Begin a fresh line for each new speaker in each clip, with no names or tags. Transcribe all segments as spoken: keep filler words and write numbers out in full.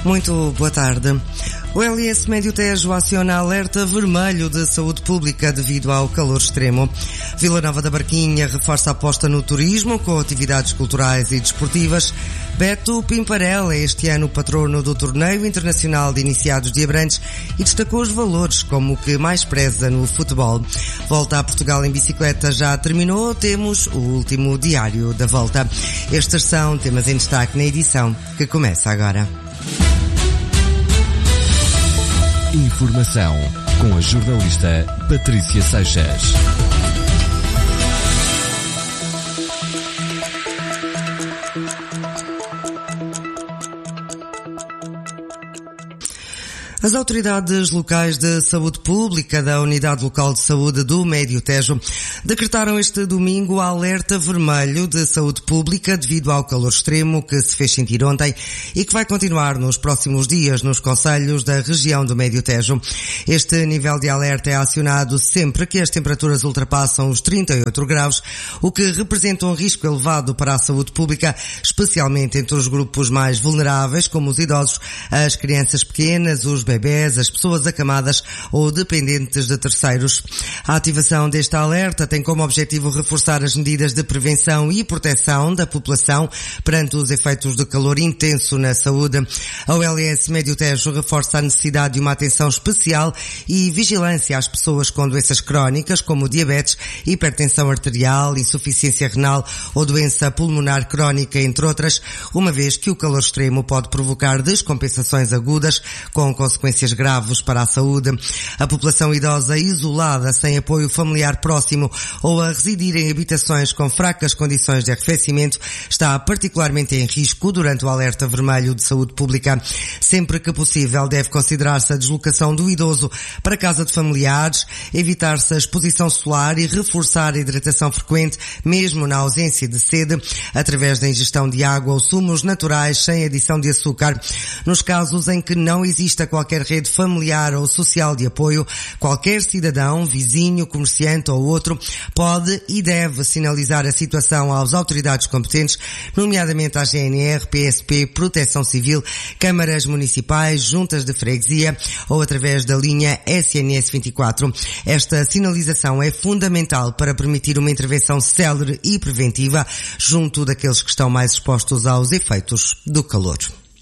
Muito boa tarde. O L S Médio Tejo aciona alerta vermelho de saúde pública devido ao calor extremo. Vila Nova da Barquinha reforça a aposta no turismo com atividades culturais e desportivas. Beto Pimparel é este ano patrono do Torneio Internacional de Iniciados de Abrantes e destacou os valores como o que mais preza no futebol. Volta a Portugal em bicicleta já terminou, temos o último diário da volta. Estes são temas em destaque na edição que começa agora.
Informação com a jornalista Patrícia Seixas.
As autoridades locais de saúde pública da Unidade Local de Saúde do Médio Tejo decretaram este domingo alerta vermelho de saúde pública devido ao calor extremo que se fez sentir ontem e que vai continuar nos próximos dias nos concelhos da região do Médio Tejo. Este nível de alerta é acionado sempre que as temperaturas ultrapassam os trinta e oito graus, o que representa um risco elevado para a saúde pública, especialmente entre os grupos mais vulneráveis, como os idosos, as crianças pequenas, os bebés, as pessoas acamadas ou dependentes de terceiros. A ativação deste alerta tem como objetivo reforçar as medidas de prevenção e proteção da população perante os efeitos do calor intenso na saúde. A O L S Médio Tejo reforça a necessidade de uma atenção especial e vigilância às pessoas com doenças crónicas como diabetes, hipertensão arterial, insuficiência renal ou doença pulmonar crónica, entre outras, uma vez que o calor extremo pode provocar descompensações agudas com consequências consequências graves para a saúde. A população idosa isolada, sem apoio familiar próximo ou a residir em habitações com fracas condições de arrefecimento está particularmente em risco durante o alerta vermelho de saúde pública. Sempre que possível, deve considerar-se a deslocação do idoso para a casa de familiares, evitar-se a exposição solar e reforçar a hidratação frequente, mesmo na ausência de sede, através da ingestão de água ou sumos naturais sem adição de açúcar. Nos casos em que não exista qualquer rede familiar ou social de apoio, qualquer cidadão, vizinho, comerciante ou outro pode e deve sinalizar a situação às autoridades competentes, nomeadamente à G N R, P S P, Proteção Civil, câmaras municipais, juntas de freguesia ou através da linha S N S vinte e quatro. Esta sinalização é fundamental para permitir uma intervenção célere e preventiva junto daqueles que estão mais expostos aos efeitos do calor.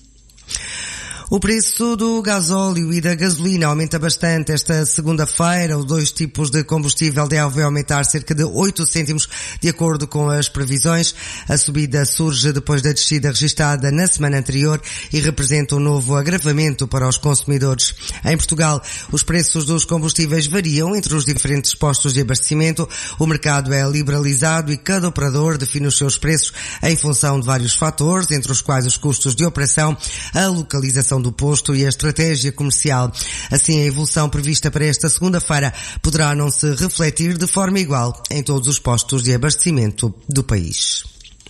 O preço do gasóleo e da gasolina aumenta bastante esta segunda-feira. Os dois tipos de combustível devem aumentar cerca de oito cêntimos de acordo com as previsões. A subida surge depois da descida registada na semana anterior e representa um novo agravamento para os consumidores. Em Portugal, os preços dos combustíveis variam entre os diferentes postos de abastecimento. O mercado é liberalizado e cada operador define os seus preços em função de vários fatores, entre os quais os custos de operação, a localização do posto e a estratégia comercial. Assim, a evolução prevista para esta segunda-feira poderá não se refletir de forma igual em todos os postos de abastecimento do país.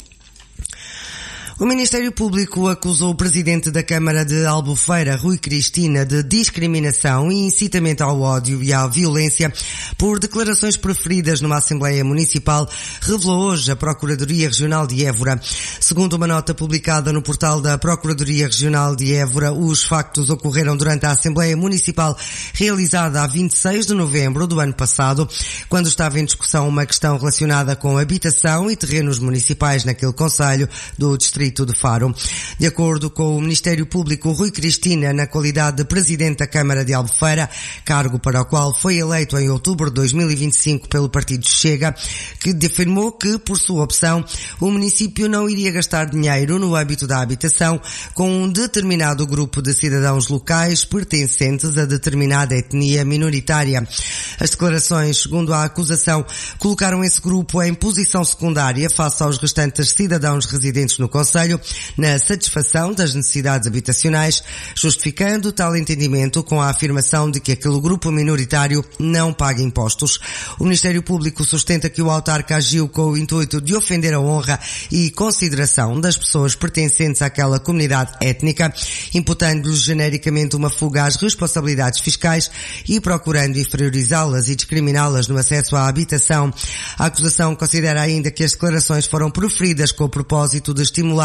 O Ministério Público acusou o Presidente da Câmara de Albufeira, Rui Cristina, de discriminação e incitamento ao ódio e à violência por declarações proferidas numa Assembleia Municipal, revelou hoje a Procuradoria Regional de Évora. Segundo uma nota publicada no portal da Procuradoria Regional de Évora, os factos ocorreram durante a Assembleia Municipal realizada a vinte e seis de novembro do ano passado, quando estava em discussão uma questão relacionada com habitação e terrenos municipais naquele concelho do Distrito de Faro. De acordo com o Ministério Público, Rui Cristina, na qualidade de Presidente da Câmara de Albufeira, cargo para o qual foi eleito em outubro de dois mil e vinte e cinco pelo Partido Chega, que afirmou que, por sua opção, o município não iria gastar dinheiro no âmbito da habitação com um determinado grupo de cidadãos locais pertencentes a determinada etnia minoritária. As declarações, segundo a acusação, colocaram esse grupo em posição secundária face aos restantes cidadãos residentes no concelho na satisfação das necessidades habitacionais, justificando tal entendimento com a afirmação de que aquele grupo minoritário não paga impostos. O Ministério Público sustenta que o autarca agiu com o intuito de ofender a honra e consideração das pessoas pertencentes àquela comunidade étnica, imputando-lhes genericamente uma fuga às responsabilidades fiscais e procurando inferiorizá-las e discriminá-las no acesso à habitação. A acusação considera ainda que as declarações foram proferidas com o propósito de estimular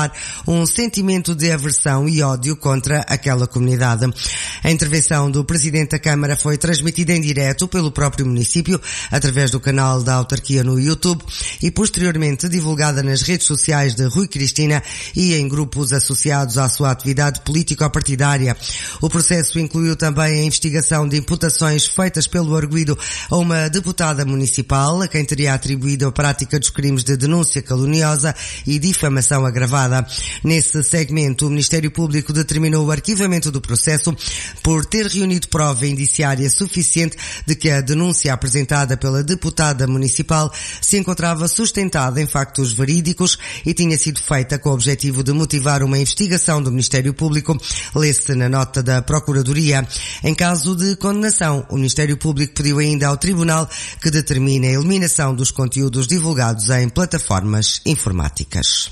instalar um sentimento de aversão e ódio contra aquela comunidade. A intervenção do Presidente da Câmara foi transmitida em direto pelo próprio município, através do canal da autarquia no YouTube e posteriormente divulgada nas redes sociais de Rui Cristina e em grupos associados à sua atividade político-partidária. O processo incluiu também a investigação de imputações feitas pelo arguido a uma deputada municipal, a quem teria atribuído a prática dos crimes de denúncia caluniosa e difamação agravada. Nesse segmento, o Ministério Público determinou o arquivamento do processo por ter reunido prova indiciária suficiente de que a denúncia apresentada pela deputada municipal se encontrava sustentada em factos verídicos e tinha sido feita com o objetivo de motivar uma investigação do Ministério Público, lê-se na nota da Procuradoria. Em caso de condenação, o Ministério Público pediu ainda ao Tribunal que determine a eliminação dos conteúdos divulgados em plataformas informáticas.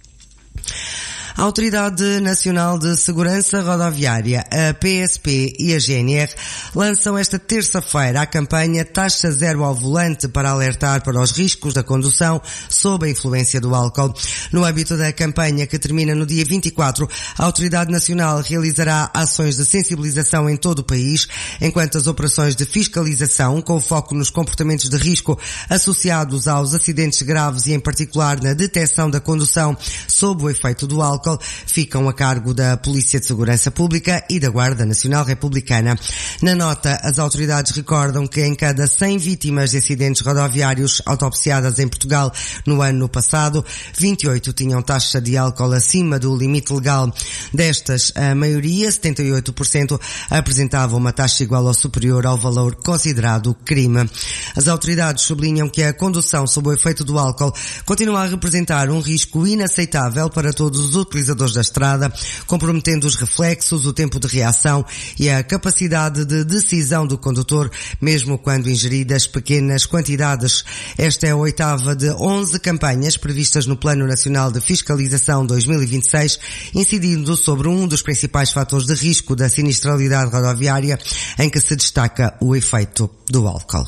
A Autoridade Nacional de Segurança Rodoviária, a P S P e a G N R lançam esta terça-feira a campanha Taxa Zero ao Volante para alertar para os riscos da condução sob a influência do álcool. No âmbito da campanha, que termina no dia vinte e quatro, a Autoridade Nacional realizará ações de sensibilização em todo o país, enquanto as operações de fiscalização, com foco nos comportamentos de risco associados aos acidentes graves e em particular na detecção da condução sob o efeito do álcool, ficam a cargo da Polícia de Segurança Pública e da Guarda Nacional Republicana. Na nota, as autoridades recordam que em cada cem vítimas de acidentes rodoviários autopsiadas em Portugal no ano passado, vinte e oito tinham taxa de álcool acima do limite legal. Destas, a maioria, setenta e oito por cento, apresentava uma taxa igual ou superior ao valor considerado crime. As autoridades sublinham que a condução sob o efeito do álcool continua a representar um risco inaceitável para todos os utilizadores da estrada, comprometendo os reflexos, o tempo de reação e a capacidade de decisão do condutor, mesmo quando ingeridas pequenas quantidades. Esta é a oitava de onze campanhas previstas no Plano Nacional de Fiscalização dois mil e vinte e seis, incidindo sobre um dos principais fatores de risco da sinistralidade rodoviária, em que se destaca o efeito do álcool.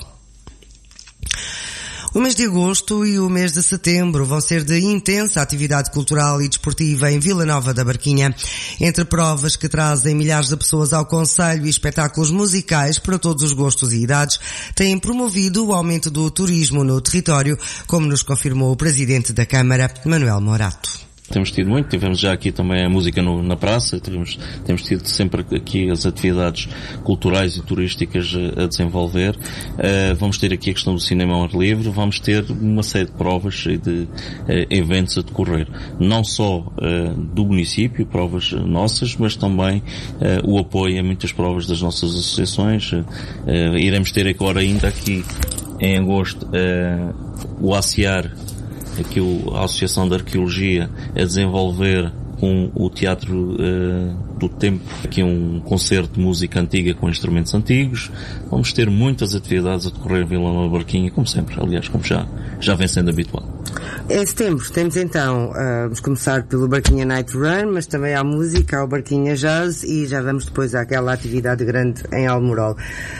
O mês de agosto e o mês de setembro vão ser de intensa atividade cultural e desportiva em Vila Nova da Barquinha. Entre provas que trazem milhares de pessoas ao concelho e espetáculos musicais para todos os gostos e idades, têm promovido o aumento do turismo no território, como nos confirmou o Presidente da Câmara, Manuel Morato.
Temos tido muito, tivemos já aqui também a música no, na praça, temos, temos tido sempre aqui as atividades culturais e turísticas a, a desenvolver. Uh, vamos ter aqui a questão do cinema ao ar livre, vamos ter uma série de provas e de uh, eventos a decorrer. Não só uh, do município, provas nossas, mas também uh, o apoio a muitas provas das nossas associações. Uh, uh, iremos ter agora ainda aqui em agosto uh, o ACIAR, aqui a Associação de Arqueologia, a desenvolver com o Teatro uh, do Tempo, aqui um concerto de música antiga com instrumentos antigos. Vamos ter muitas atividades a decorrer em Vila Nova da Barquinha, como sempre, aliás, como já, já vem sendo habitual.
Em setembro temos então, uh, vamos começar pelo Barquinha Night Run, mas também há música, há o Barquinha Jazz e já vamos depois àquela atividade grande em Almorol.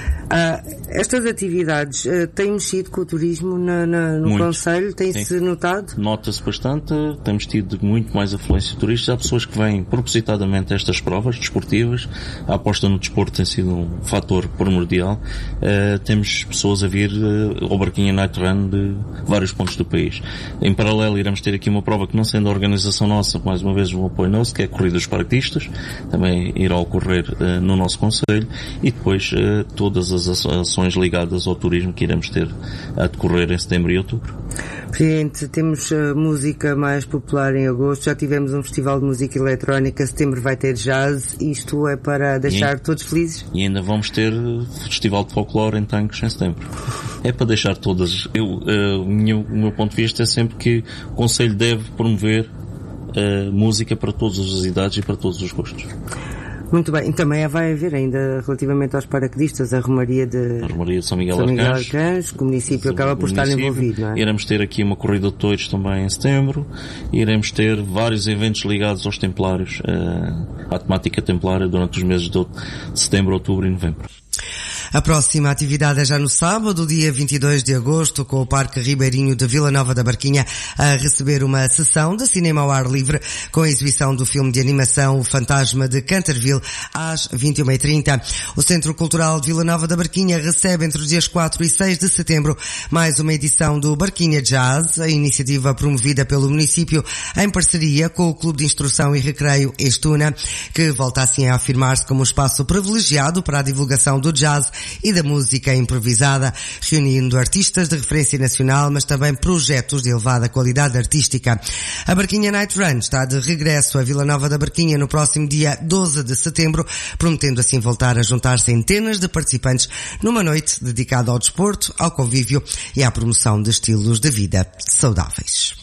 Uh, estas atividades uh, têm mexido com o turismo na, na, no concelho? Tem-se notado?
Nota-se bastante. Temos tido muito mais afluência de turistas. Há pessoas que vêm propositadamente a estas provas desportivas. A aposta no desporto tem sido um fator primordial. Uh, temos pessoas a vir uh, ao Barquinha Night Run de vários pontos do país. Em paralelo, iremos ter aqui uma prova que, não sendo a organização nossa, mais uma vez um apoio nosso, que é a Corrida dos Paraquedistas. Também irá ocorrer uh, no nosso concelho. E depois uh, todas as as ações ligadas ao turismo que iremos ter a decorrer em setembro e outubro.
Presidente, temos uh, música mais popular em agosto, já tivemos um festival de música eletrónica, setembro vai ter jazz, isto é para deixar e, todos felizes?
E ainda vamos ter festival de folclore em Tancos em setembro. É para deixar todas. Eu, uh, o, meu, o meu ponto de vista é sempre que o Conselho deve promover uh, música para todas as idades e para todos os gostos.
Muito bem, e também vai haver ainda relativamente aos paraquedistas a Romaria de,
a Romaria de São Miguel,
São Miguel
Arcanjo,
Arcanjo, que o município acaba por estar envolvido, não é?
Iremos ter aqui uma corrida de touros também em setembro, iremos ter vários eventos ligados aos templários, à temática templária durante os meses de setembro, outubro e novembro.
A próxima atividade é já no sábado, dia vinte e dois de agosto, com o Parque Ribeirinho de Vila Nova da Barquinha a receber uma sessão de cinema ao ar livre com a exibição do filme de animação O Fantasma de Canterville às vinte e uma e trinta. O Centro Cultural de Vila Nova da Barquinha recebe entre os dias quatro e seis de setembro mais uma edição do Barquinha Jazz, a iniciativa promovida pelo município em parceria com o Clube de Instrução e Recreio Estuna, que volta assim a afirmar-se como um espaço privilegiado para a divulgação do jazz e da música improvisada, reunindo artistas de referência nacional, mas também projetos de elevada qualidade artística. A Barquinha Night Run está de regresso a Vila Nova da Barquinha no próximo dia doze de setembro, prometendo assim voltar a juntar centenas de participantes numa noite dedicada ao desporto, ao convívio e à promoção de estilos de vida saudáveis.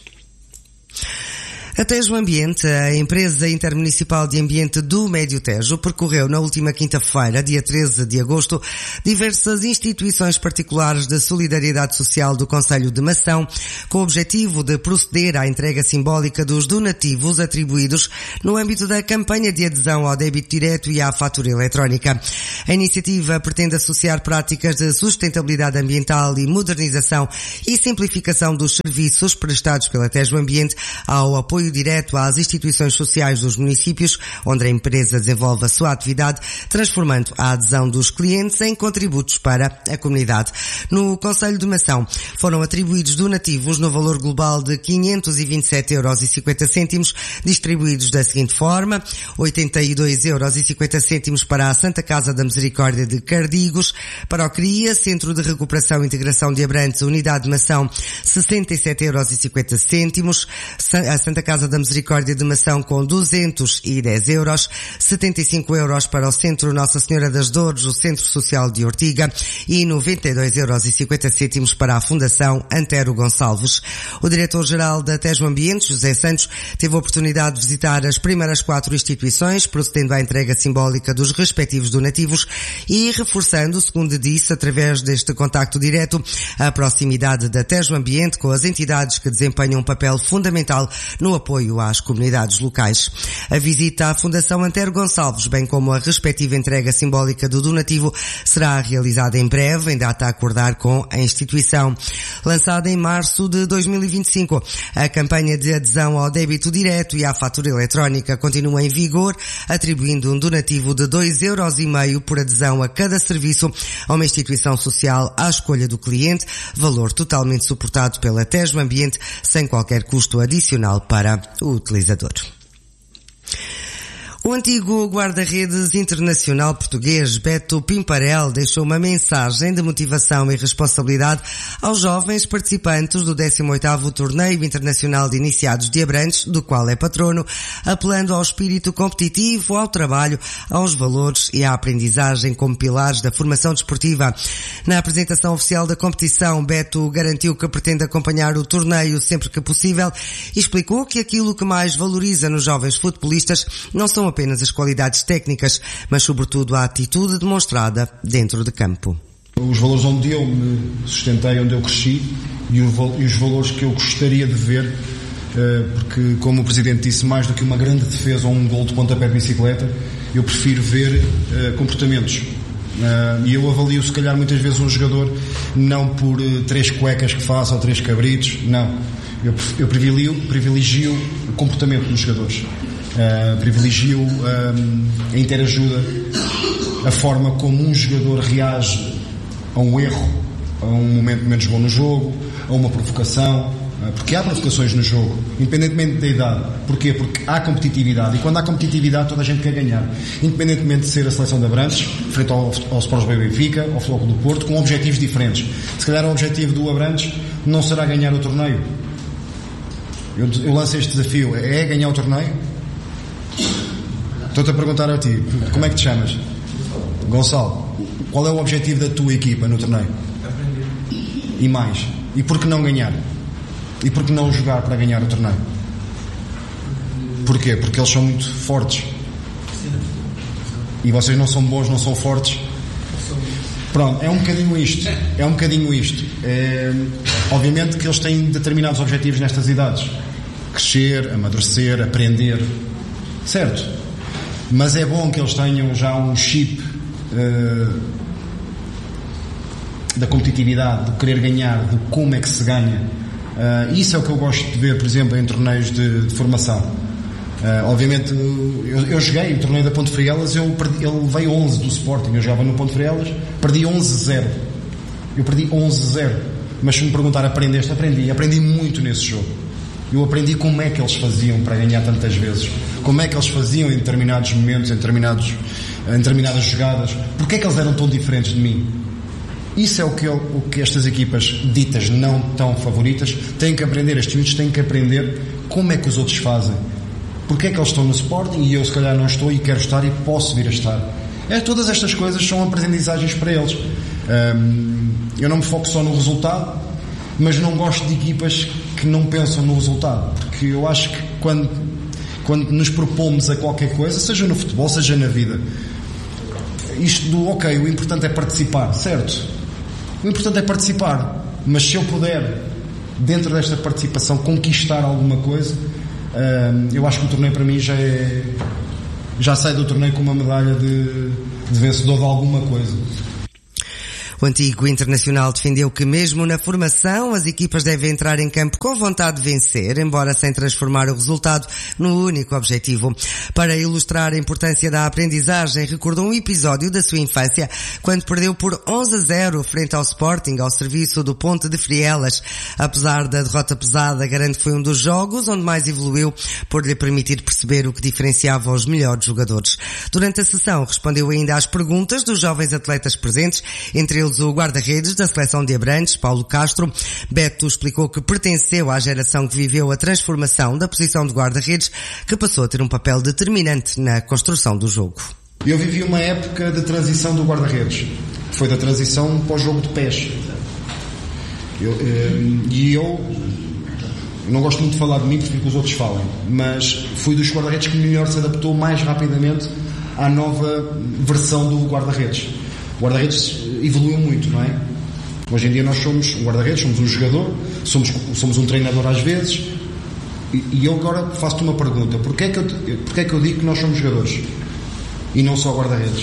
A Tejo Ambiente, a empresa intermunicipal de ambiente do Médio Tejo, percorreu na última quinta-feira, dia treze de agosto, diversas instituições particulares de solidariedade social do Concelho de Mação, com o objetivo de proceder à entrega simbólica dos donativos atribuídos no âmbito da campanha de adesão ao débito direto e à fatura eletrónica. A iniciativa pretende associar práticas de sustentabilidade ambiental e modernização e simplificação dos serviços prestados pela Tejo Ambiente ao apoio direto às instituições sociais dos municípios, onde a empresa desenvolve a sua atividade, transformando a adesão dos clientes em contributos para a comunidade. No Concelho de Mação foram atribuídos donativos no valor global de quinhentos e vinte e sete euros e cinquenta cêntimos, distribuídos da seguinte forma: oitenta e dois euros e cinquenta cêntimos para a Santa Casa da Misericórdia de Cardigos, para o CRIA, Centro de Recuperação e Integração de Abrantes, Unidade de Mação, sessenta e sete euros e cinquenta cêntimos, a Santa Casa da Misericórdia de Mação com duzentos e dez euros, setenta e cinco euros para o Centro Nossa Senhora das Dores, o Centro Social de Ortiga, e noventa e dois euros e cinquenta cêntimos para a Fundação Antero Gonçalves. O diretor-geral da Tejo Ambiente, José Santos, teve a oportunidade de visitar as primeiras quatro instituições, procedendo à entrega simbólica dos respectivos donativos e reforçando, segundo disse, através deste contacto direto, a proximidade da Tejo Ambiente com as entidades que desempenham um papel fundamental no apoio às comunidades locais. A visita à Fundação Antero Gonçalves, bem como a respectiva entrega simbólica do donativo, será realizada em breve, em data a acordar com a instituição. Lançada em março de dois mil e vinte e cinco, a campanha de adesão ao débito direto e à fatura eletrónica continua em vigor, atribuindo um donativo de dois euros e meio por adesão a cada serviço a uma instituição social à escolha do cliente, valor totalmente suportado pela Tejo Ambiente, sem qualquer custo adicional para o utilizador. O antigo guarda-redes internacional português Beto Pimparel deixou uma mensagem de motivação e responsabilidade aos jovens participantes do décimo oitavo Torneio Internacional de Iniciados de Abrantes, do qual é patrono, apelando ao espírito competitivo, ao trabalho, aos valores e à aprendizagem como pilares da formação desportiva. Na apresentação oficial da competição, Beto garantiu que pretende acompanhar o torneio sempre que possível e explicou que aquilo que mais valoriza nos jovens futebolistas não são apenas as qualidades técnicas, mas sobretudo a atitude demonstrada dentro de campo.
Os valores onde eu me sustentei, onde eu cresci e os valores que eu gostaria de ver, porque, como o Presidente disse, mais do que uma grande defesa ou um gol de pontapé de bicicleta, eu prefiro ver comportamentos. E eu avalio, se calhar, muitas vezes um jogador não por três cuecas que faça ou três cabritos, não. Eu, eu privilegio, privilegio o comportamento dos jogadores. Uh, privilegio um, a interajuda, a forma como um jogador reage a um erro, a um momento menos bom no jogo, a uma provocação, uh, porque há provocações no jogo, independentemente da idade. Porquê? Porque há competitividade, e quando há competitividade toda a gente quer ganhar, independentemente de ser a seleção de Abrantes, frente ao, ao Sport Lisboa e Benfica, ao Futebol Clube do Porto, com objetivos diferentes. Se calhar o objetivo do Abrantes não será ganhar o torneio. Eu, eu lanço este desafio, é ganhar o torneio? Estou-te a perguntar a ti, como é que te chamas? Gonçalo, qual é o objetivo da tua equipa no torneio? Aprender. E mais? E por que não ganhar? E por que não jogar para ganhar o torneio? Porquê? Porque eles são muito fortes. E vocês não são bons, não são fortes? Pronto, é um bocadinho isto. É um bocadinho isto. É, obviamente que eles têm determinados objetivos nestas idades. Crescer, amadurecer, aprender. Certo? Mas é bom que eles tenham já um chip uh, da competitividade, do querer ganhar, de como é que se ganha. Uh, isso é o que eu gosto de ver, por exemplo, em torneios de, de formação. Uh, obviamente, eu, eu joguei o torneio da Ponte Frielas, eu, perdi, eu levei onze do Sporting, eu jogava no Ponte Frielas, perdi onze a zero. Eu perdi onze a zero. Mas se me perguntar, aprendeste? Aprendi. Aprendi muito nesse jogo. Eu aprendi como é que eles faziam para ganhar tantas vezes. Como é que eles faziam em determinados momentos, em, determinados, em determinadas jogadas. Porque é que eles eram tão diferentes de mim? Isso é o que, eu, o que estas equipas ditas não tão favoritas têm que aprender. Estes miúdos têm que aprender como é que os outros fazem. Porque é que eles estão no Sporting e eu se calhar não estou e quero estar e posso vir a estar. É, todas estas coisas são aprendizagens para eles. Um, eu não me foco só no resultado, mas não gosto de equipas que não pensam no resultado, porque eu acho que quando, quando nos propomos a qualquer coisa, seja no futebol, seja na vida, isto do ok, o importante é participar, certo? O importante é participar, mas se eu puder, dentro desta participação, conquistar alguma coisa, um, eu acho que o torneio para mim já é, já sai do torneio com uma medalha de, de vencedor de alguma coisa.
O antigo internacional defendeu que mesmo na formação as equipas devem entrar em campo com vontade de vencer, embora sem transformar o resultado no único objetivo. Para ilustrar a importância da aprendizagem, recordou um episódio da sua infância, quando perdeu por onze a zero frente ao Sporting, ao serviço do Ponte de Frielas. Apesar da derrota pesada, garante que foi um dos jogos onde mais evoluiu, por lhe permitir perceber o que diferenciava os melhores jogadores. Durante a sessão, respondeu ainda às perguntas dos jovens atletas presentes, entre eles o guarda-redes da seleção de Abrantes, Paulo Castro. Beto explicou que pertenceu à geração que viveu a transformação da posição de guarda-redes, que passou a ter um papel determinante na construção do jogo.
Eu vivi uma época de transição do guarda-redes. Foi da transição para o jogo de pés. Eu, e eu não gosto muito de falar de mim, porque os outros falem, mas fui dos guarda-redes que melhor se adaptou mais rapidamente à nova versão do guarda-redes. O guarda-redes evoluiu muito, não é? Hoje em dia nós somos um guarda-redes, somos um jogador, somos, somos um treinador às vezes, e, e eu agora faço-te uma pergunta: porquê é, que eu, porquê é que eu digo que nós somos jogadores e não só guarda-redes?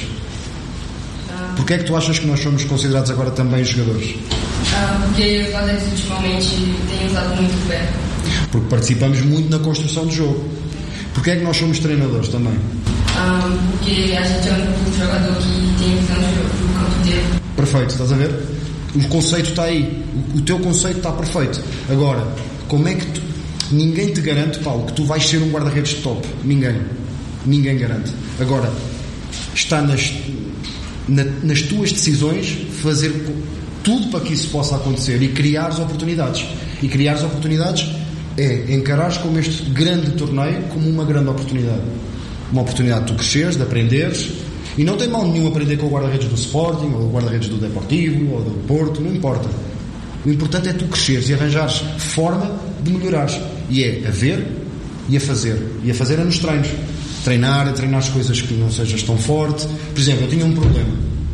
Porquê é que tu achas que nós somos considerados agora também jogadores?
Ah, porque os guarda-redes ultimamente têm usado muito o pé.
Porque participamos muito na construção do jogo. Porquê é que nós somos treinadores também?
Ah, porque a gente é o único jogador que tem visão do campo dele.
Perfeito, estás a ver? O conceito está aí. O, o teu conceito está perfeito. Agora, como é que tu... Ninguém te garante, Paulo, que tu vais ser um guarda-redes de top. Ninguém. Ninguém garante. Agora, está nas, na, nas tuas decisões fazer tudo para que isso possa acontecer e criares oportunidades. E criares oportunidades é encarares como este grande torneio como uma grande oportunidade. Uma oportunidade de tu cresceres, de aprenderes. E não tem mal nenhum aprender com o guarda-redes do Sporting, ou o guarda-redes do Deportivo, ou do Porto, não importa. O importante é tu cresceres e arranjares forma de melhorares. E é a ver e a fazer. E a fazer é nos treinos. Treinar, a treinar as coisas que não sejas tão forte. Por exemplo, eu tinha um problema.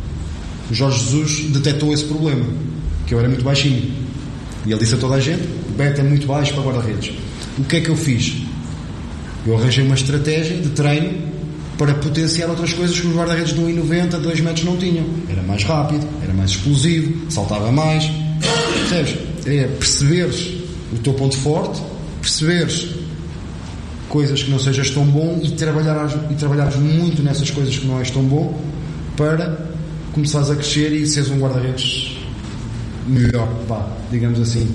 O Jorge Jesus detectou esse problema, que eu era muito baixinho. E ele disse a toda a gente: o Beto é muito baixo para guarda-redes. O que é que eu fiz? Eu arranjei uma estratégia de treino para potenciar outras coisas que os guarda-redes de um e noventa, dois metros não tinham. Era mais rápido, era mais explosivo, saltava mais. Percebes? É perceberes o teu ponto forte, perceberes coisas que não sejas tão bom e trabalhares, e trabalhares muito nessas coisas que não és tão bom para começares a crescer e seres um guarda-redes melhor, pá, digamos assim.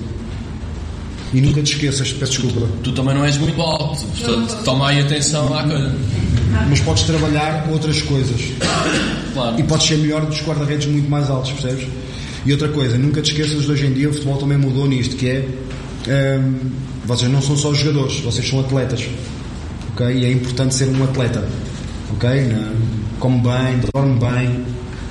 E nunca te esqueças, peço desculpa.
Tu também não és muito alto, portanto toma aí atenção à coisa.
Mas podes trabalhar outras coisas.
Claro.
E podes ser melhor dos guarda-redes muito mais altos, percebes? E outra coisa, nunca te esqueças de hoje em dia o futebol também mudou nisto, que é hum, vocês não são só jogadores, vocês são atletas, ok? E é importante ser um atleta, ok? Não, come bem, dorme bem,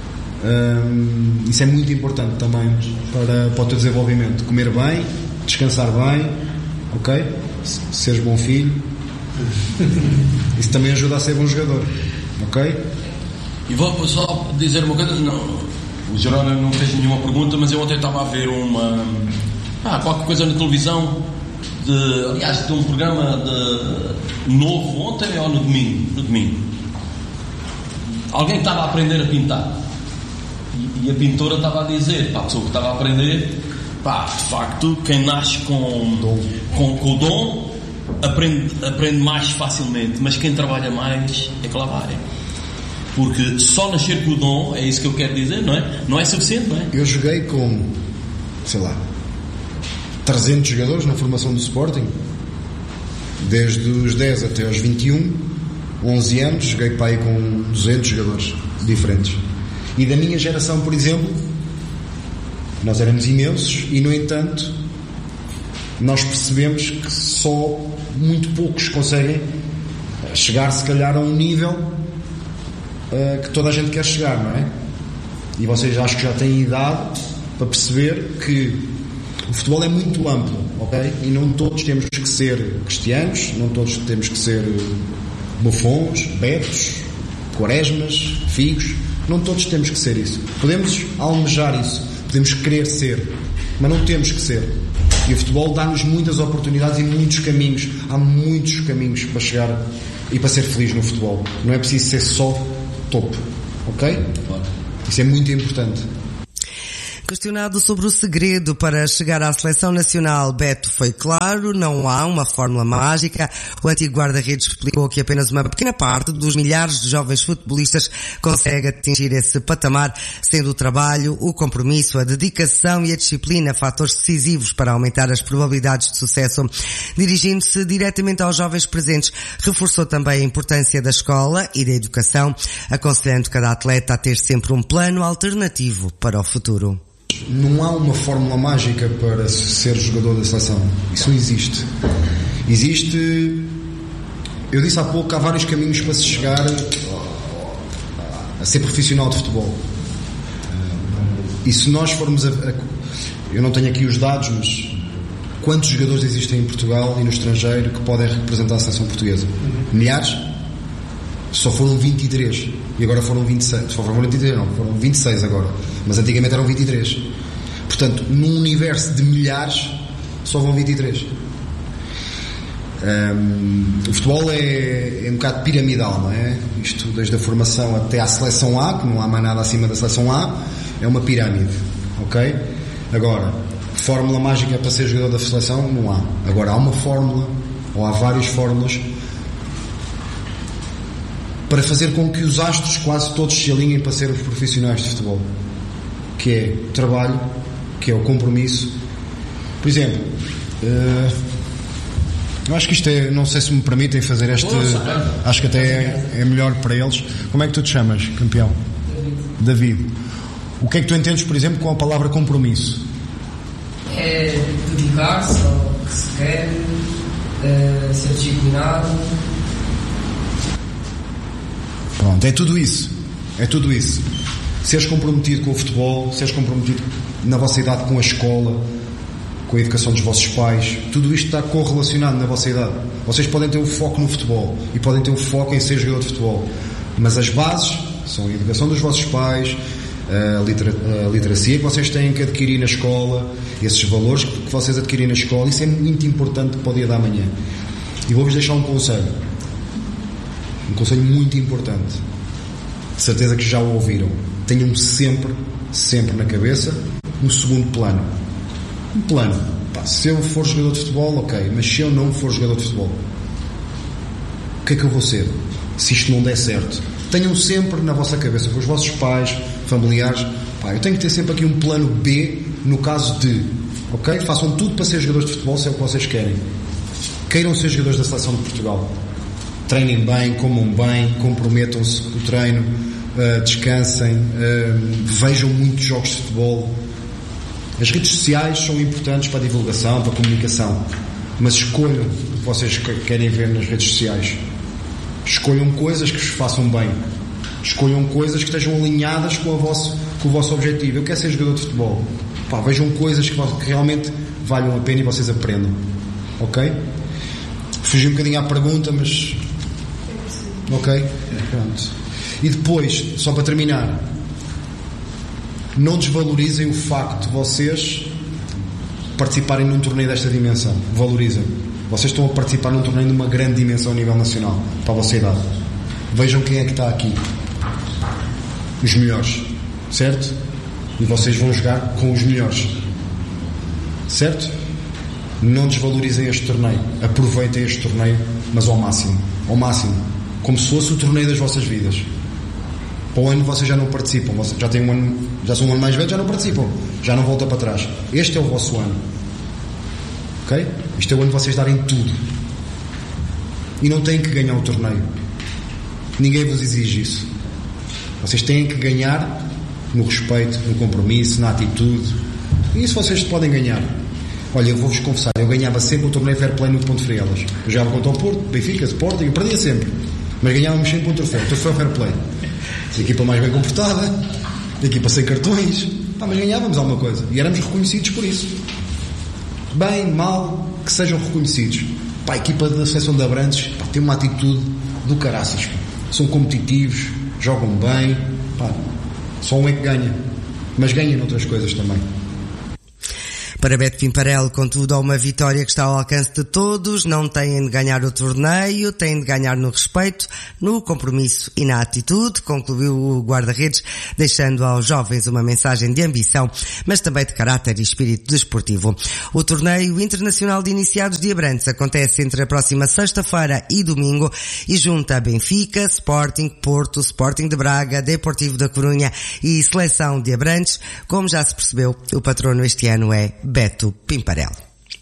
hum, isso é muito importante também para, para o teu desenvolvimento. Comer bem, descansar bem, ok? Seres bom filho, isso também ajuda a ser bom jogador, ok?
E vou só dizer uma coisa, não, o Jerona não fez nenhuma pergunta, mas eu ontem estava a ver uma ah, qualquer coisa na televisão de, aliás, de um programa de novo ontem ou no domingo, no domingo alguém estava a aprender a pintar E, e a pintora estava a dizer, para a pessoa que estava a aprender, pá, de facto, quem nasce com, com, com o dom aprende, aprende mais facilmente, mas quem trabalha mais é que lá vai. Porque só nascer com o dom, é isso que eu quero dizer, não é? Não é suficiente, não é?
Eu joguei com, sei lá, trezentos jogadores na formação do Sporting, desde os dez até aos vinte e um, onze anos, joguei para aí com duzentos jogadores diferentes. E da minha geração, por exemplo, nós éramos imensos e, no entanto, nós percebemos que só muito poucos conseguem chegar, se calhar, a um nível uh, que toda a gente quer chegar, não é? E vocês acho que já têm idade para perceber que o futebol é muito amplo, ok? E não todos temos que ser cristianos, não todos temos que ser bufons, betos, quaresmas, figos, não todos temos que ser isso. Podemos almejar isso, podemos querer ser, mas não temos que ser. E o futebol dá-nos muitas oportunidades e muitos caminhos. Há muitos caminhos para chegar e para ser feliz no futebol. Não é preciso ser só topo, ok? Isso é muito importante.
Questionado sobre o segredo para chegar à seleção nacional, Beto foi claro, não há uma fórmula mágica. O antigo guarda-redes explicou que apenas uma pequena parte dos milhares de jovens futebolistas consegue atingir esse patamar, sendo o trabalho, o compromisso, a dedicação e a disciplina fatores decisivos para aumentar as probabilidades de sucesso. Dirigindo-se diretamente aos jovens presentes, reforçou também a importância da escola e da educação, aconselhando cada atleta a ter sempre um plano alternativo para o futuro.
Não há uma fórmula mágica para ser jogador da seleção. Isso não existe. Existe... Eu disse há pouco que há vários caminhos para se chegar a ser profissional de futebol. E se nós formos a... Eu não tenho aqui os dados, mas quantos jogadores existem em Portugal e no estrangeiro que podem representar a seleção portuguesa? Milhares? Só foram vinte e três. E agora foram vinte e seis. Só foram vinte e três, não. Foram vinte e seis agora. Mas antigamente eram vinte e três. Portanto, num universo de milhares, só vão vinte e três. Um, o futebol é, é um bocado piramidal, não é? Isto desde a formação até à seleção A, que não há mais nada acima da seleção A, é uma pirâmide. Ok? Agora, fórmula mágica para ser jogador da seleção, não há. Agora, há uma fórmula, ou há várias fórmulas, para fazer com que os astros quase todos se alinhem para ser os profissionais de futebol, que é o trabalho, que é o compromisso. Por exemplo, uh, eu acho que isto é, não sei se me permitem fazer este, acho que até é, é melhor para eles. Como é que tu te chamas, campeão? David. David. O que é que tu entendes, por exemplo, com a palavra compromisso?
É dedicar-se ao que se quer, é ser disciplinado.
Pronto, é tudo isso. É tudo isso. Seres comprometido com o futebol, seres comprometido na vossa idade com a escola, com a educação dos vossos pais, tudo isto está correlacionado na vossa idade. Vocês podem ter um foco no futebol e podem ter um foco em ser jogador de futebol, mas as bases são a educação dos vossos pais, a, litera, a literacia que vocês têm que adquirir na escola, esses valores que vocês adquirem na escola. Isso é muito importante para o dia da manhã. E vou-vos deixar um conselho. Um conselho muito importante. De certeza que já o ouviram. Tenham sempre, sempre na cabeça um segundo plano. Um plano. Pá, se eu for jogador de futebol, ok. Mas se eu não for jogador de futebol, o que é que eu vou ser? Se isto não der certo. Tenham sempre na vossa cabeça, com os vossos pais, familiares, pá, eu tenho que ter sempre aqui um plano B no caso de, ok? Façam tudo para ser jogadores de futebol, se é o que vocês querem. Queiram ser jogadores da seleção de Portugal. Treinem bem, comam bem, comprometam-se com o treino, uh, descansem, uh, vejam muitos jogos de futebol. As redes sociais são importantes para a divulgação, para a comunicação, mas escolham o que vocês querem ver nas redes sociais. Escolham coisas que vos façam bem. Escolham coisas que estejam alinhadas com, a vosso, com o vosso objetivo. Eu quero ser jogador de futebol. Pá, vejam coisas que, que realmente valham a pena e vocês aprendam. Ok? Fugi um bocadinho à pergunta, mas... Ok? Pronto. E depois, só para terminar, não desvalorizem o facto de vocês participarem num torneio desta dimensão. Valorizem. Vocês estão a participar num torneio de uma grande dimensão a nível nacional, para a vossa idade. Vejam quem é que está aqui. Os melhores. Certo? e vocês vão jogar com os melhores, certo? Não desvalorizem este torneio, aproveitem este torneio, mas ao máximo, ao máximo, como se fosse o torneio das vossas vidas. Para o ano vocês já não participam, vocês já têm um ano, já são um ano mais velho, já não participam, já não voltam para trás. Este é o vosso ano, ok? Este é o ano de vocês darem tudo e não têm que ganhar o torneio, ninguém vos exige isso. Vocês têm que ganhar no respeito, no compromisso, na atitude, e isso vocês podem ganhar. Olha, eu vou-vos confessar, eu ganhava sempre o torneio Fair Play no Ponte Frielas. Eu jogava contra o Porto, Benfica, Sporting, eu perdia sempre, mas ganhávamos sempre um troféu, o troféu Fair Play. A equipa mais bem comportada, a equipa sem cartões, pá, mas ganhávamos alguma coisa e éramos reconhecidos por isso. Bem, mal, que sejam reconhecidos. Pá, a equipa da seleção de Abrantes, pá, tem uma atitude do caraças, pá. São competitivos, jogam bem, pá, só um é que ganha, mas ganham outras coisas também.
Para Beto Pimparel, contudo, há uma vitória que está ao alcance de todos. Não têm de ganhar o torneio, têm de ganhar no respeito, no compromisso e na atitude, concluiu o guarda-redes, deixando aos jovens uma mensagem de ambição, mas também de caráter e espírito desportivo. O torneio internacional de iniciados de Abrantes acontece entre a próxima sexta-feira e domingo e junta Benfica, Sporting, Porto, Sporting de Braga, Deportivo da Corunha e Seleção de Abrantes. Como já se percebeu, o patrono este ano é Beto Pimparel.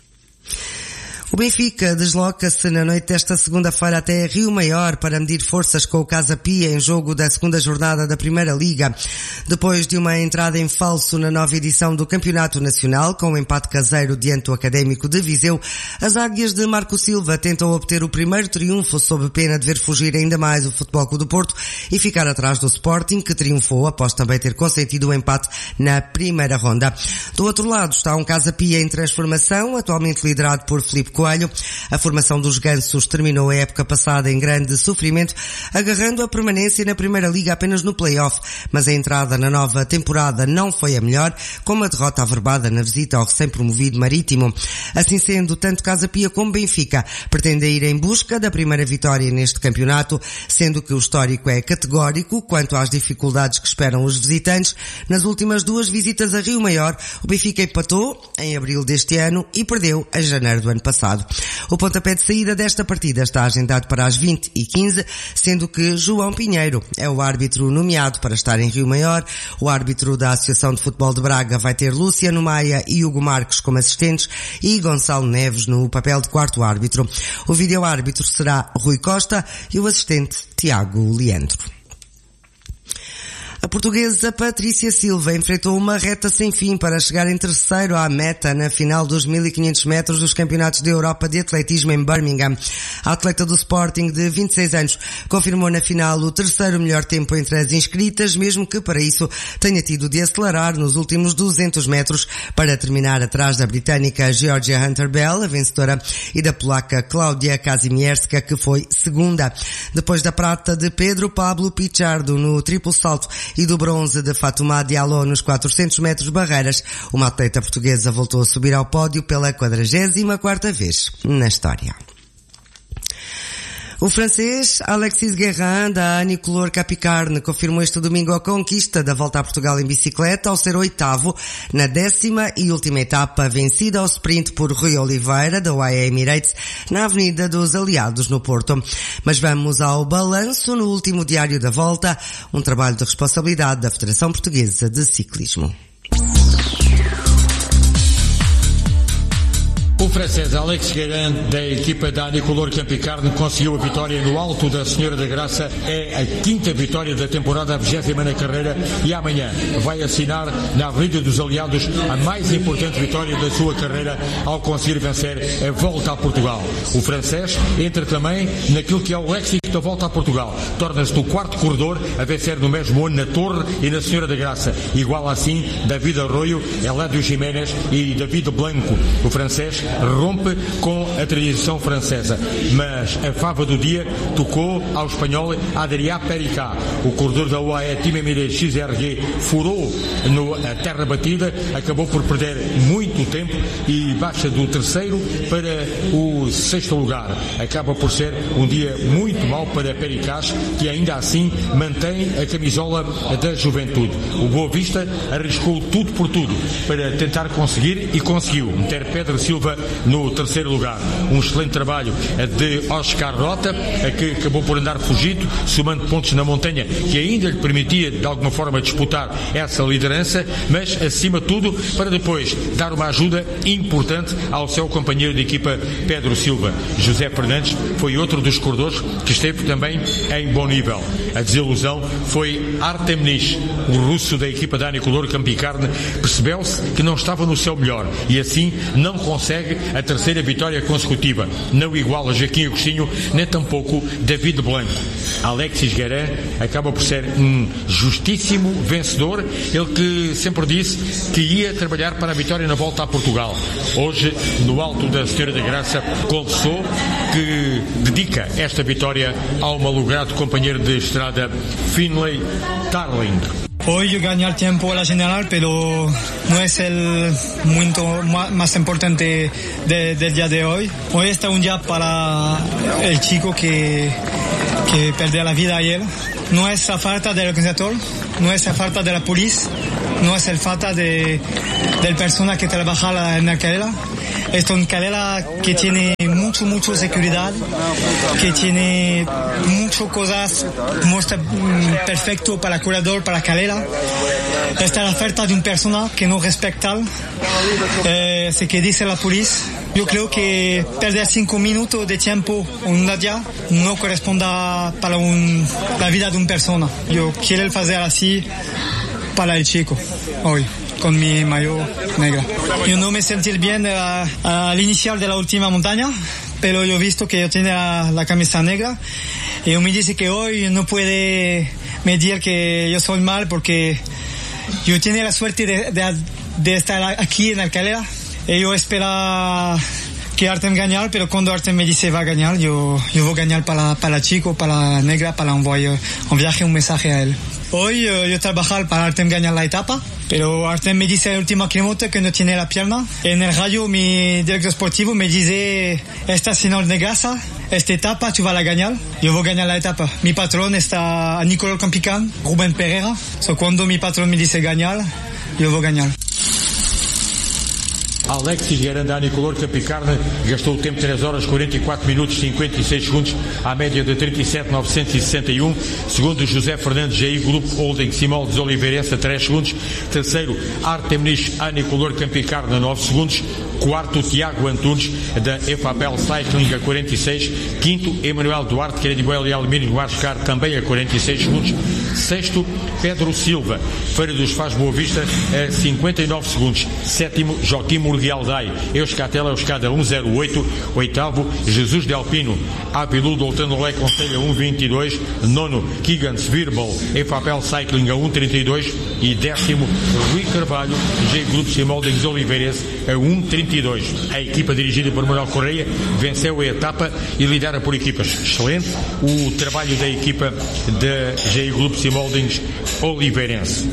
O Benfica desloca-se na noite desta segunda-feira até Rio Maior para medir forças com o Casa Pia em jogo da segunda jornada da Primeira Liga. Depois de uma entrada em falso na nova edição do Campeonato Nacional, com um empate caseiro diante do Académico de Viseu, as águias de Marco Silva tentam obter o primeiro triunfo sob pena de ver fugir ainda mais o Futebol Clube do Porto e ficar atrás do Sporting, que triunfou após também ter concedido o empate na primeira ronda. Do outro lado está um Casa Pia em transformação, atualmente liderado por Filipe Coelho. A formação dos gansos terminou a época passada em grande sofrimento, agarrando a permanência na Primeira Liga apenas no play-off, mas a entrada na nova temporada não foi a melhor, com uma derrota averbada na visita ao recém-promovido Marítimo. Assim sendo, tanto Casa Pia como Benfica pretendem ir em busca da primeira vitória neste campeonato, sendo que o histórico é categórico quanto às dificuldades que esperam os visitantes. Nas últimas duas visitas a Rio Maior, o Benfica empatou em abril deste ano e perdeu em janeiro do ano passado. O pontapé de saída desta partida está agendado para as vinte e quinze, sendo que João Pinheiro é o árbitro nomeado para estar em Rio Maior. O árbitro da Associação de Futebol de Braga vai ter Luciano Maia e Hugo Marques como assistentes e Gonçalo Neves no papel de quarto árbitro. O vídeo-árbitro será Rui Costa e o assistente Tiago Leandro. A portuguesa Patrícia Silva enfrentou uma reta sem fim para chegar em terceiro à meta na final dos mil e quinhentos metros dos Campeonatos da Europa de Atletismo em Birmingham. A atleta do Sporting, de vinte e seis anos, confirmou na final o terceiro melhor tempo entre as inscritas, mesmo que para isso tenha tido de acelerar nos últimos duzentos metros para terminar atrás da britânica Georgia Hunter-Bell, a vencedora, e da polaca Klaudia Kazimierska, que foi segunda. Depois da prata de Pedro Pablo Pichardo no triplo salto e do bronze de Fatoumata Diallo nos quatrocentos metros barreiras, uma atleta portuguesa voltou a subir ao pódio pela quadragésima quarta vez na história. O francês Alexis Guérin, da Anicolor Capicarne, confirmou este domingo a conquista da Volta a Portugal em bicicleta, ao ser oitavo na décima e última etapa, vencida ao sprint por Rui Oliveira, da U A E Emirates, na Avenida dos Aliados, no Porto. Mas vamos ao balanço no último diário da Volta, um trabalho de responsabilidade da Federação Portuguesa de Ciclismo.
O francês Alex Guérin, da equipa da Anicolor Campicarne, conseguiu a vitória no Alto da Senhora da Graça. É a quinta vitória da temporada, a vigésima na carreira, e amanhã vai assinar na Avenida dos Aliados a mais importante vitória da sua carreira ao conseguir vencer a Volta a Portugal. O francês entra também naquilo que é o léxico da Volta a Portugal. Torna-se o quarto corredor a vencer no mesmo ano na Torre e na Senhora da Graça. Igual assim David Arroio, Eladio Jiménez e David Blanco. O francês rompe com a tradição francesa, mas a fava do dia tocou ao espanhol Adrià Pericá. O corredor da U A E Team M D X R G furou no, a terra batida, acabou por perder muito tempo e baixa do terceiro para o sexto lugar. Acaba por ser um dia muito mau para Pericás, que ainda assim mantém a camisola da juventude. O Boa Vista arriscou tudo por tudo para tentar conseguir e conseguiu meter Pedro Silva no terceiro lugar. Um excelente trabalho de Oscar Rota, que acabou por andar fugido, somando pontos na montanha, que ainda lhe permitia de alguma forma disputar essa liderança, mas acima de tudo para depois dar uma ajuda importante ao seu companheiro de equipa Pedro Silva. José Fernandes foi outro dos corredores que esteve também em bom nível. A desilusão foi Artem Nish, o russo da equipa da Anicolor Campicarne. Percebeu-se que não estava no seu melhor e assim não consegue a terceira vitória consecutiva. Não iguala Joaquim Agostinho, nem tampouco David Blanco. Alexis Guerin acaba por ser um justíssimo vencedor, ele que sempre disse que ia trabalhar para a vitória na volta a Portugal. Hoje, no alto da Senhora da Graça, confessou que dedica esta vitória ao malogrado companheiro de estrada Finlay Tarling.
Hoy yo gané el tiempo a la general, pero no es el momento más importante de, del día de hoy. Hoy está un día para el chico que, que perdió la vida ayer. No es la falta del organizador, no es la falta de la policía, no es la falta de, de la persona que trabaja en la carrera. Es una carrera que tiene mucho, mucho seguridad, que tiene muchas cosas, muestra perfecto para el corredor, para la carrera. Esta es la falta de una persona que no respeta, eh, es que dice la policía. Yo creo que perder cinco minutos de tiempo en un día no corresponde para un, la vida de una persona. Yo quiero hacer así para el chico hoy, con mi maillot negra. Yo no me sentí bien uh, al iniciar de la última montaña, pero yo he visto que yo tenía la, la camisa negra y yo me dice que hoy no puede medir que yo soy mal porque yo tenía la suerte de, de, de estar aquí en Alcalá y yo esperaba que Artem ganara, pero cuando Artem me dice va a ganar, yo, yo voy a ganar para, para el chico, para la negra, para enviar un viaje, un mensaje a él. Hoy yo, yo trabajar para Artem ganar la etapa, pero Artem me dice el último kilómetro que no tiene la pierna. En el radio mi director esportivo me dice, esta final de grasa, esta etapa tú vas a ganar, yo voy a ganar la etapa. Mi patrón está a Nicolor Campican, Rubén Pereira, so cuando mi patrón me dice ganar, yo voy a ganar.
Alexis Guerin da Anicolor Campicarne gastou o tempo de três horas quarenta e quatro minutos e cinquenta e seis segundos à média de trinta e sete mil novecentos e sessenta e um. Segundo, José Fernandes G I Grupo Holding Simol dos Oliveirense a três segundos. Terceiro, Artem Nish Anicolor Campicarne a nove segundos. Quarto, Tiago Antunes da Efapel Cycling a quarenta e seis. Quinto, Emanuel Duarte Credibuel e Alumínio no Arscar também a quarenta e seis segundos. Sexto, Pedro Silva Feira dos Faz Boa Vista a cinquenta e nove segundos. Sétimo, Joaquim Murguialdai Euskatela Euskada um zero oito. Oitavo, Jesus Delpino Apilu Doltanolé Conselho a um vinte e dois. Nono, Kigans Virbal Efapel Cycling a um trinta e dois. E décimo, Rui Carvalho G Grupo Simoldings Oliveirense a um trinta e dois. A equipa dirigida por Manuel Correia venceu a etapa e lidera por equipas. Excelente o trabalho da equipa da G I Grupo Simoldings Oliveirense.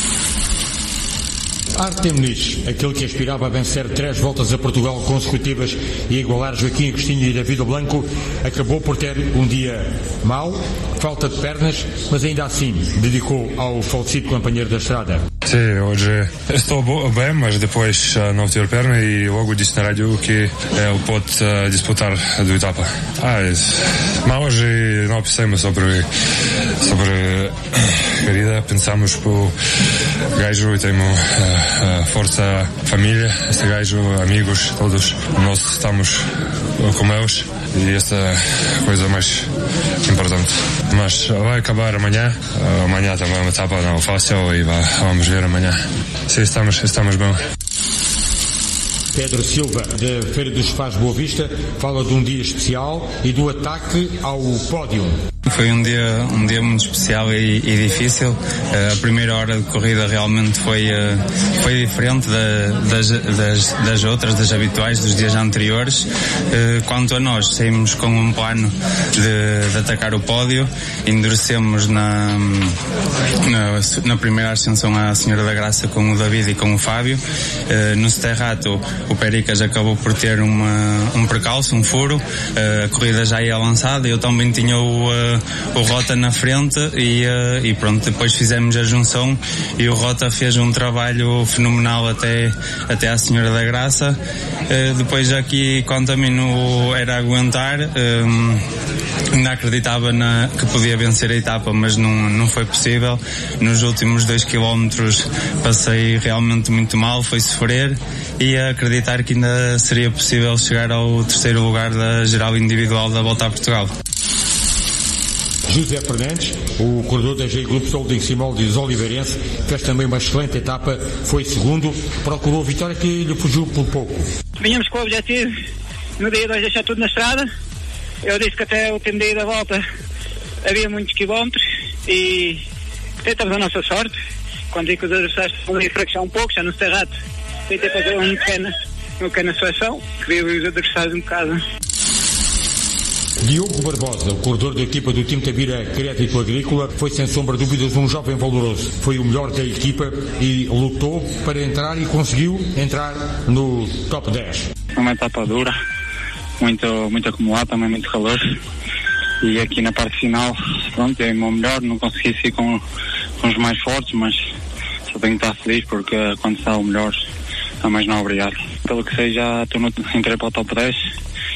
Artem Nish, aquele que aspirava a vencer três voltas a Portugal consecutivas e igualar Joaquim Agostinho e David Blanco, acabou por ter um dia mau, falta de pernas, mas ainda assim dedicou ao falecido companheiro da estrada.
Sim, hoje estou bem, mas depois uh, não tive perna e logo disse na rádio que ele pode uh, disputar a do etapa. Ah, mas hoje não pensamos sobre sobre a corrida, pensamos que o gajo e temos uh, uh, força, família, este gajo, amigos, todos nós estamos com eles e esta é a coisa mais importante. Mas vai acabar amanhã, uh, amanhã também é uma etapa não fácil e vai, vamos ver amanhã. Sim, estamos, estamos bem.
Pedro Silva, da Feira dos Faz Boa Vista, fala de um dia especial e do ataque ao pódio.
Foi um dia, um dia muito especial e, e difícil. Uh, a primeira hora de corrida realmente foi, uh, foi diferente da, das, das, das outras, das habituais, dos dias anteriores. Uh, quanto a nós, saímos com um plano de, de atacar o pódio, endurecemos na, na, na primeira ascensão à Senhora da Graça com o David e com o Fábio. Uh, no Sterrato, o Pericas acabou por ter uma, um percalço, um furo. Uh, a corrida já ia lançada, eu também tinha o uh, o Rota na frente e, uh, e pronto, depois fizemos a junção e o Rota fez um trabalho fenomenal até, até à Senhora da Graça. Uh, depois aqui, quanto a mim, no, era aguentar, um, ainda acreditava na, que podia vencer a etapa, mas não, não foi possível. Nos últimos dois quilómetros passei realmente muito mal, foi sofrer e acreditar que ainda seria possível chegar ao terceiro lugar da geral individual da Volta a Portugal.
José Fernandes, o corredor da G Group Holding Simópolis Oliveirense, fez também uma excelente etapa, foi segundo, procurou a vitória que lhe fugiu por pouco.
Vinhamos com o objetivo, no dia dois deixar tudo na estrada. Eu disse que até o último dia da volta havia muitos quilómetros e tentamos a nossa sorte. Quando vi que os adversários estavam a enfraquecer um pouco, já no Serrato, tentei fazer uma pequena, uma pequena seleção, que viu os adversários um bocado.
Diogo Barbosa, o corredor da equipa do time Tavira Crédito Agrícola, foi sem sombra de dúvidas um jovem valoroso. Foi o melhor da equipa e lutou para entrar e conseguiu entrar no top dez.
Uma etapa dura, muito, muito acumulada, também muito calor. E aqui na parte final, pronto, é o meu melhor, não consegui ser com, com os mais fortes, mas só tenho que estar feliz porque quando está o melhor, é mais não obrigado. Pelo que sei, já estou no, entrei para o top dez.